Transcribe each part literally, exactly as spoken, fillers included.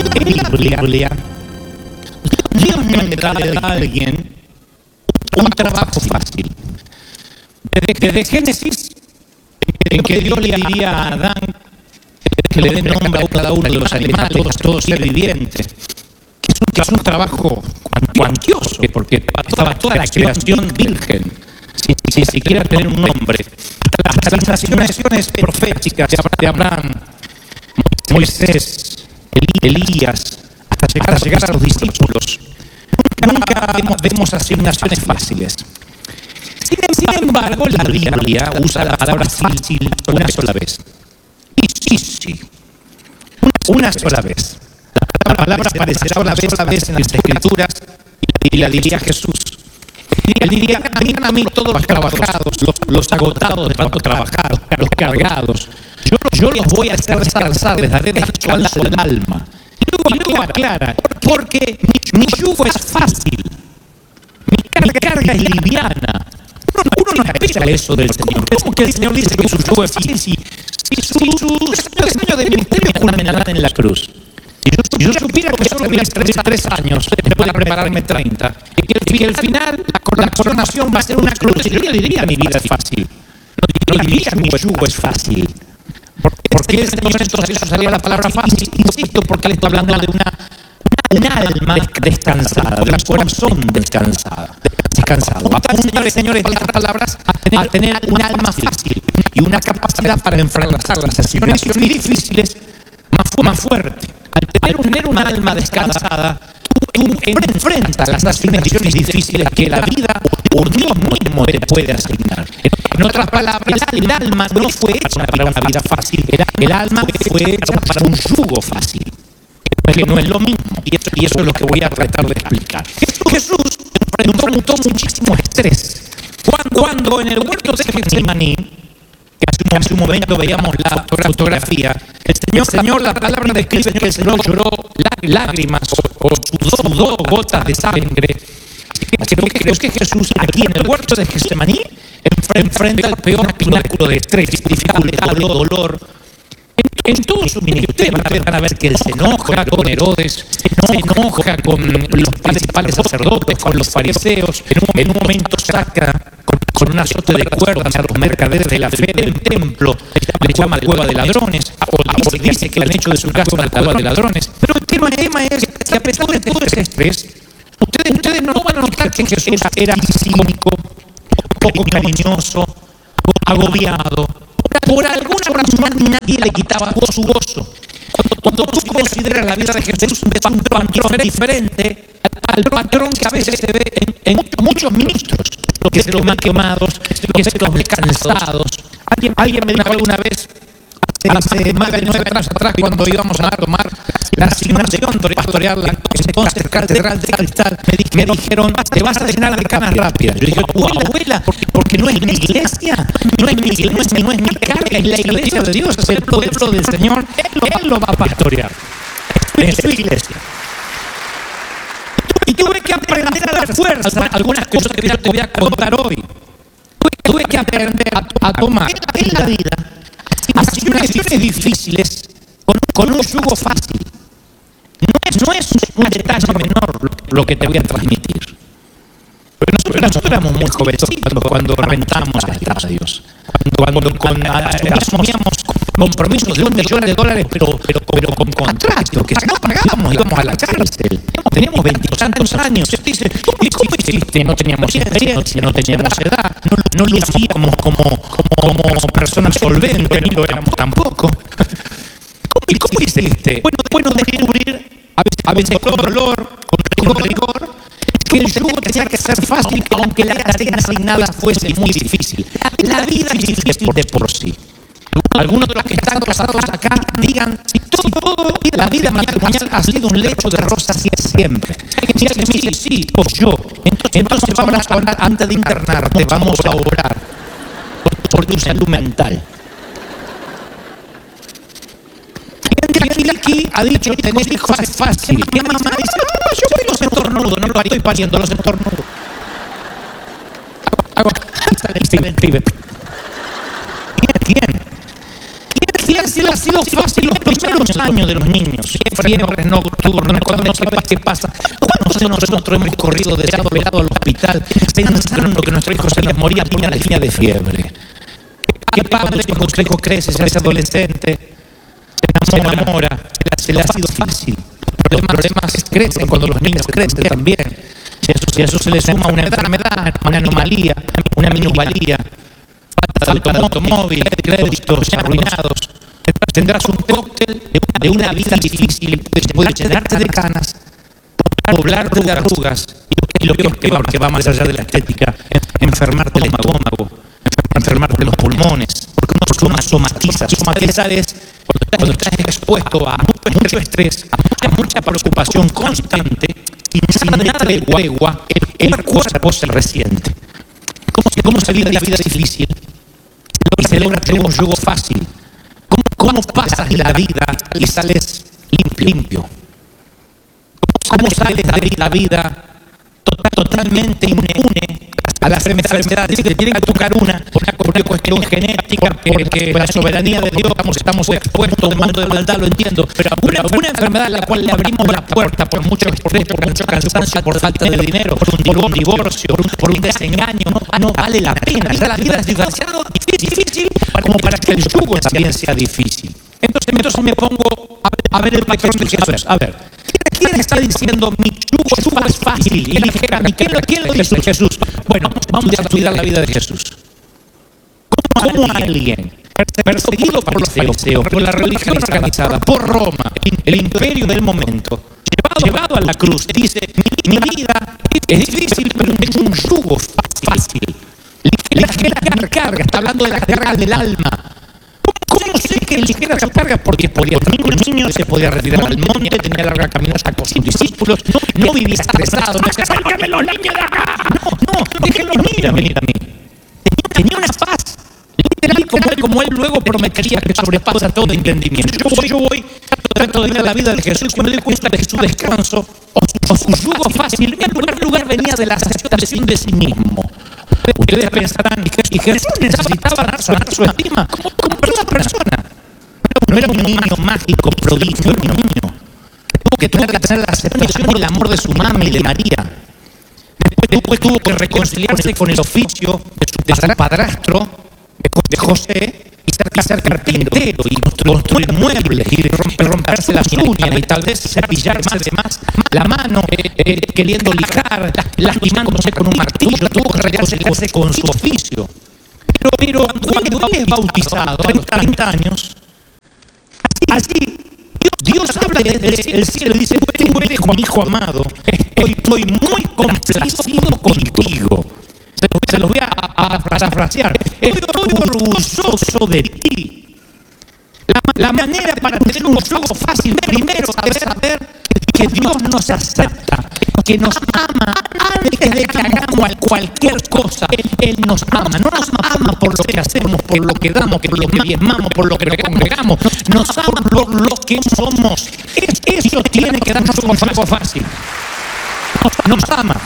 Biblia, Dios no le da a alguien un trabajo fácil. Desde, desde Génesis, en que Dios le diría a Adán que le dé nombre a cada uno de los animales, todos, todo ser viviente, que es, un, que es un trabajo cuantioso, porque estaba toda la creación virgen, sin, sin siquiera tener un nombre. Hasta las naciones proféticas de Abraham, Moisés, Elías, hasta llegar, hasta llegar a los discípulos, nunca vemos, vemos asignaciones fáciles. Sin, sin embargo, la Biblia usa la palabra fácil una sola vez. Easy. Una, una sola vez. La palabra aparecerá una sola vez en las Escrituras y la diría Jesús. Él diría, vengan a mí todos los trabajados, los, los agotados de tanto trabajar, los cargados. Yo, yo los voy a hacer descansar, les daré descanso al alma. Y luego, y luego aclara, porque mi, mi yugo es fácil, mi carga, carga es liviana. Uno, uno no espera eso del Señor. ¿Cómo que el Señor dice que su yugo es fácil? Si, si su sueño de ministerio culminará en la cruz. Si yo, si yo supiera que solo voy a estar tres años para prepararme treinta, y que, y que al final la, la coronación va a ser una cruz, yo le diría mi vida es fácil. No, no diría mi yugo es fácil. Porque en ese momento eso salía la palabra fácil, insisto, porque le estoy hablando de una, una alma descansada, de un corazón descansada, descansado. Señores, señores, en otras palabras, a tener, a tener un alma fácil y una capacidad para enfrentar las situaciones difíciles más, más fuerte. Al tener, tener un alma descansada, tú, tú enfrentas las asignaciones difíciles que la vida o Dios mismo te puede asignar. En otras palabras, el alma no fue hecha para una vida fácil, el alma fue hecha para un yugo fácil, que no es lo mismo, y eso, y eso es lo que voy a tratar de explicar. Jesús enfrentó muchísimo estrés. Cuando, cuando en el huerto de Getsemaní, que hace un, hace un momento veíamos la fotografía, el Señor, el Señor la palabra describe que el Señor lloró lágrimas o, o sudó, sudó gotas de sangre. Así que creo que Jesús aquí en el huerto de Getsemaní enfrenta el peor pináculo de estrés, dificultad, dolor. En, en todo su ministerio van a ver que él se enoja con Herodes, se enoja con los principales sacerdotes, con los fariseos. En un, en un momento saca con, con un azote de cuerdas a los mercaderes de la fe del templo, le llama de cueva de ladrones, o dice, dice que le han hecho de su casa una cueva de ladrones. Pero el tema, el tema es que a pesar de todo ese estrés, ustedes, ustedes no van a notar que Jesús era cínico, poco cariñoso, agobiado. Por alguna razón nadie le quitaba su gozo. Cuando, cuando tú consideras la vida de Jesús, ves un patrón diferente al patrón que a veces se ve en, en muchos ministros, que se los ven quemados, que se los ven cansados. Alguien, alguien me dijo alguna vez, hace más de nueve años atrás, cuando íbamos a tomar la asignación pastoreal, la entonces catedral de Cristal, me dijeron, te vas a llenar de canas rápidas. Yo dije, abuela, abuela, porque no es mi iglesia, no es mi iglesia, no es mi, no es mi carga, es la iglesia de Dios, es el pueblo del Señor, Él lo va a pastorear en su iglesia. Y tuve que aprender a dar fuerza a algunas cosas que yo te voy a contar hoy. Tuve que aprender a, a tomar en la vida asignaciones difíciles con, con un yugo fácil. No es, no es un detalle menor lo que te voy a transmitir. Pero nosotros, nosotros éramos muy jovencitos cuando, cuando rentamos estadios. Cuando, cuando con, asumíamos compromisos de un millón de dólares, pero, pero, pero con contratos, que si no pagábamos íbamos a la cárcel. Teníamos veintitantos años. Dice, ¿y cómo hiciste? No teníamos experiencia, no teníamos edad, no, no lucíamos como, como, como personas solventes, ni lo éramos tampoco. ¿Y cómo hiciste? Bueno, bueno, descubrir, a veces, a veces con dolor, con rigor, que el yugo tenía que ser fácil, aunque la tarea asignada fuese muy difícil. La vida es difícil de por sí. Algunos de los que están casados acá digan, si todo, todo la vida matrimonial ha sido un lecho de rosas siempre. Si alguien me dice, sí, pues yo. Entonces, entonces vamos a orar, antes de internarte, vamos a orar por, por tu salud mental. Y aquí ha dicho, tener hijos es fácil. Mi mamá dice, no, yo voy los estornudos, no lo estoy pariendo, los estornudos. Hago, está el pibe. ¿Quién? ¿Quién? ¿Quién ha sido fácil Si los primeros años de los niños, fiebre nocturna, cuando no sabes qué pasa, cuando nosotros hemos corrido desesperado al hospital pensando que nuestro hijo se les moría por una línea de fiebre. ¿Qué padre cuando su hijo crece, se hace adolescente, se enamora, se le ha sido fácil? Los problemas crecen cuando los niños crecen también. Si a eso se le suma una enfermedad, una anomalía, una minusvalía, falta de automóvil, créditos arruinados, tendrás un cóctel de una vida difícil que puede llenarte de canas, poblarte de arrugas y lo que es peor, que va más allá de la estética, enfermarte el estómago, enfermarte los pulmones, porque uno, uno somatiza. Somatizar es cuando estás expuesto a mucho estrés, a mucha preocupación constante, sin nada de tregua, el cuerpo se resiente. ¿Cómo salir de la vida difícil y se logra tener un yugo fácil? ¿Cómo, cómo pasas la vida y sales limpio? limpio? ¿Cómo sales de la vida total, totalmente inmune a las enfermedades que tienen que tocar una por una cuestión genética, porque la soberanía de Dios estamos, estamos expuestos al mando de maldad, lo entiendo, pero una, una enfermedad a la cual le abrimos la puerta por mucho estrés, por mucho cansancio, por falta de dinero, por un, por un divorcio, por un, por un desengaño, no, no vale la pena. Ya la vida es demasiado difícil como para que el yugo también sea difícil. Entonces, entonces me pongo a ver el patrón de Jesús. A ver, ¿quién está diciendo mi yugo es fácil y ligera? ¿Quién lo, quién lo dice Jesús? Bueno, vamos a estudiar la vida de Jesús. ¿Cómo alguien perseguido por los fariseos, por la religión organizada, por Roma, el imperio del momento, llevado, llevado a la cruz, dice, mi, mi vida es difícil, pero tengo un yugo fácil. Ligera carga, está hablando de la carga del alma. ¿Cómo sé que ligera su carga? Porque podía dormir con los niños, se podía retirar al monte, tenía larga caminata con sus discípulos, no vivía estresado, no decía, ¡sácame los niños de acá! No, no, déjenlos mira, venir a mí. Tenía una paz, literal, como él, como él luego prometería que sobrepasa todo entendimiento. Yo voy, yo voy, trato de ver la vida de Jesús, cuando me doy cuenta de su descanso o su, o su yugo fácil, en primer lugar venía de la aceptación de sí mismo. Ustedes pensarán, y Jesús necesitaba sanar su estima como, como una persona. No era un niño mágico, prodigio, era un niño que tuvo que tener la aceptación y el amor de su mamá y de María. Después, después tuvo que reconciliarse con el oficio de su, de su padrastro, de José, y ser, y ser carpintero, y construir muebles, y romperse las uñas, y tal vez cepillar más de más la mano, eh, eh, queriendo lijar, lastimándose con un martillo. Tuvo que reconciliarse con su oficio. Pero, pero cuando él es bautizado a los treinta años, allí Dios habla desde el cielo y dice, tú eres mi hijo amado, estoy, estoy muy complacido contigo. Se los, se los voy a, a parafrasear. Estoy orgulloso de ti. La, la manera para tener un yugo fácil, primero, es saber que Dios nos acepta, que nos ama antes de que hagamos cualquier cosa. Él, él nos ama, no nos ama por lo que hacemos, por lo que damos, por lo que diezmamos, por lo que congregamos. Nos ama por lo que somos. Eso tiene que darnos un yugo fácil. Nos, nos ama.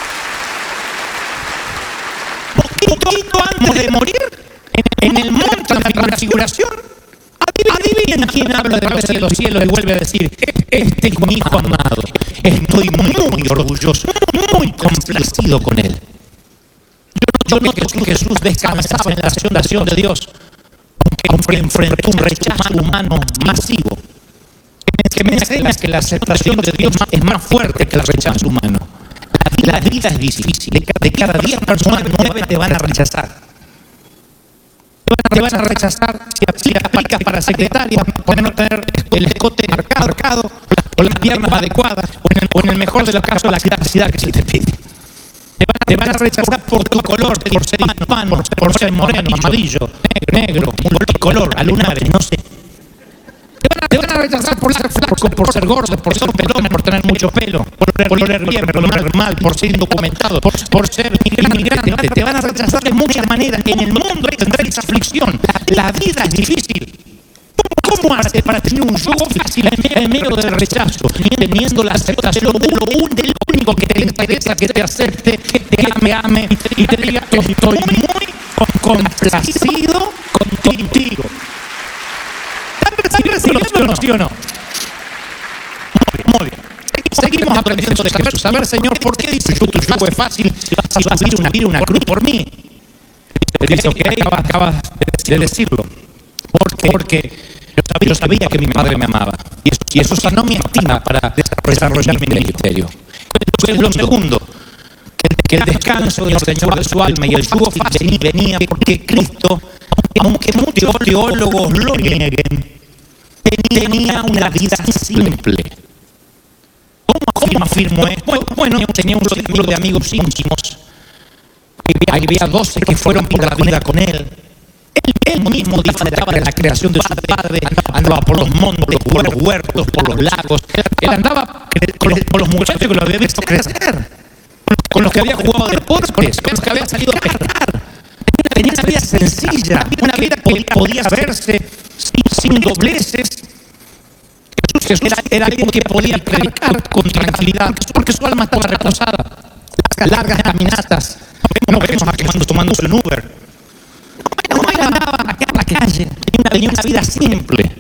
Poquito antes de morir, en el monte de la transfiguración, adivinen quién habla de través de los cielos y vuelve a decir, este es mi hijo amado, estoy muy orgulloso, muy complacido con él. Yo no creo que Jesús descansaba en la aceptación de Dios, aunque enfrentó un rechazo humano masivo, que me enseña que la aceptación de Dios es más fuerte que el rechazo humano. La vida es difícil. De cada diez personas, nueve te van a rechazar. Te van a rechazar si aplicas para secretaria, por no tener el escote marcado, o las piernas adecuadas, o en el, o en el mejor de los casos, la capacidad que se te pide. Te van, te van a rechazar por tu color, por ser hispano, por, por ser moreno, amarillo, negro, multicolor, alunares, no sé. Te van, a, te van a rechazar por ser flaco, por ser gordo, por ser pelón, por tener mucho pelo, por oler bien, por oler mal, por ser indocumentado, por, por ser inmigrante. Te van a rechazar de muchas maneras. En el mundo hay tendréis aflicción. La vida es difícil. ¿Cómo haces para tener un yugo fácil en medio del rechazo? Teniendo la aceptación, lo único que te interesa que te acepte, que te ame, ame y te diga, estoy muy complacido contigo. recibiéndolo, ¿sí o no? Muy bien. Seguimos aprendiendo de Jesús. A ver, Señor, ¿por qué dices tú, tu yugo es fácil si vas a subir una, una cruz por mí? Dice, ok, acabas, acabas de decirlo. ¿Por qué? Porque yo sabía que mi madre me amaba. Y eso, y eso sanó mi estima para desarrollar mi ministerio. Es lo segundo, que el descanso del Señor de su alma y el yugo fácil venía porque Cristo, aunque muchos teólogos lo nieguen, tenía una vida simple. ¿Cómo afirmo esto? Bueno, tenía un círculo de amigos íntimos. Había doce que fueron por la vida con él. Él, él mismo disfrutaba de la creación de su padre, andaba por los montes, por los huertos, por los lagos. Él andaba con los, con los muchachos que lo había visto crecer, con los que había jugado deportes, con los que había salido a pescar. Tenía una vida sencilla, una vida que podía verse sin, sin dobleces. Jesús era, era alguien que podía predicar con tranquilidad, porque su alma estaba reposada. Las largas caminatas, no vemos a quemando tomándose un Uber. No andaba acá en la calle, tenía una vida simple.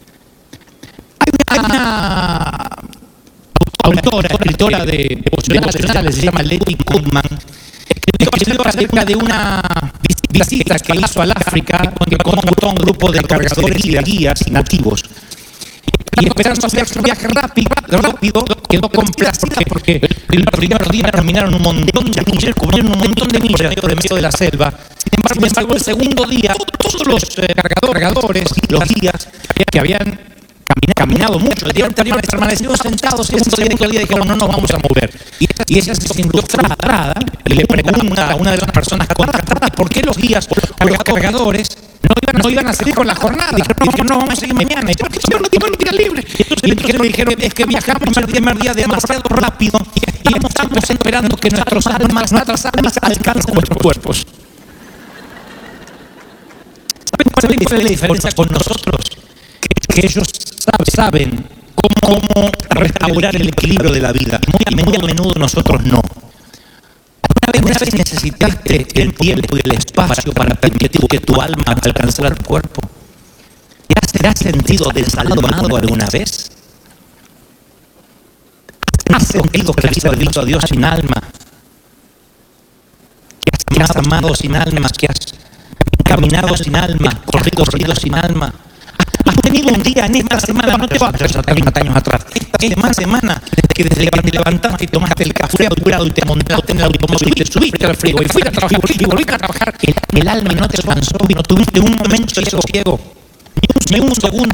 Hay una autora, escritora de devocionales, se llama Letty Goodman, escribió acerca de una visita que hizo al África, que contrató a un grupo de cargadores y de guías nativos. Y esperando hacer su viaje rápido, rápido, quedó complacida porque el primer día caminaron un montón de millas, cubrieron un montón de millas dentro de medio de la selva. Sin embargo, sin embargo el segundo día, todos los eh, cargadores, los guías que habían caminado mucho, el día anterior permanecieron sentados y el segundo día dijeron, no nos vamos a mover. Y ella, y ella se sintió frustrada y le pregunta a una de las personas contratadas por qué los guías o los cargadores no iban, no iban a seguir con la jornada. Dijeron, no, vamos a seguir mañana. Y porque yo no tengo un día libre. Y entonces le dijeron, es que viajamos el primer día demasiado rápido y estamos esperando que nuestras almas, nuestras almas alcancen nuestros cuerpos. ¿Saben cuál es la diferencia con nosotros? Que, que ellos saben cómo, cómo restaurar el equilibrio de la vida. Y muy, muy a menudo nosotros no. ¿Alguna vez necesitaste el tiempo y el espacio para permitir que tu alma alcanzara tu cuerpo? ¿Te has sentido desalmado alguna vez? ¿Has sentido que has servido a Dios sin alma? ¿Que has amado sin alma? ¿Que has caminado sin alma? ¿Corrido, corrido sin alma? ¿Has tenido un día en esta semana, no te vas a hacer treinta años atrás, esta semana, que desde que te levantaste y tomaste el café apurado y te montaste en el automóvil y te subiste al frigo y fuiste a trabajar y volviste a trabajar, el, el alma no te cansó y no tuviste un momento de sosiego, ni un, ni un segundo